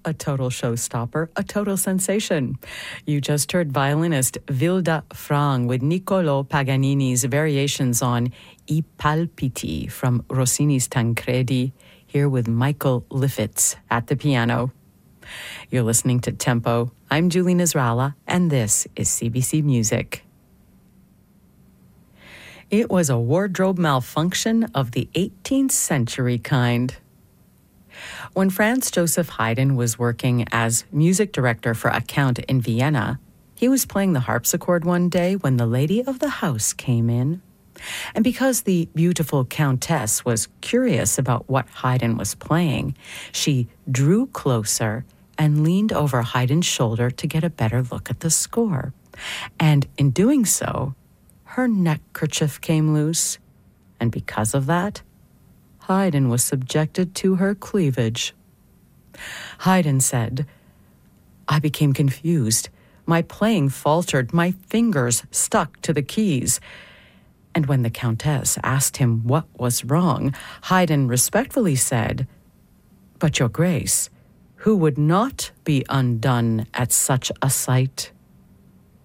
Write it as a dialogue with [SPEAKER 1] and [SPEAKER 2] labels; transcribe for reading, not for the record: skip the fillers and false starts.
[SPEAKER 1] a total showstopper, a total sensation. You just heard violinist Vilda Frang with Niccolò Paganini's variations on I Palpiti from Rossini's Tancredi, here with Michael Lifitz at the piano. You're listening to Tempo. I'm Julie Nasrallah, and this is CBC Music. It was a wardrobe malfunction of the 18th century kind. When Franz Joseph Haydn was working as music director for a count in Vienna, he was playing the harpsichord one day when the lady of the house came in. And because the beautiful countess was curious about what Haydn was playing, she drew closer and leaned over Haydn's shoulder to get a better look at the score. And in doing so, her neckerchief came loose, and because of that, Haydn was subjected to her cleavage. Haydn said, "I became confused. My playing faltered. My fingers stuck to the keys." And when the Countess asked him what was wrong, Haydn respectfully said, "But your Grace, who would not be undone at such a sight?"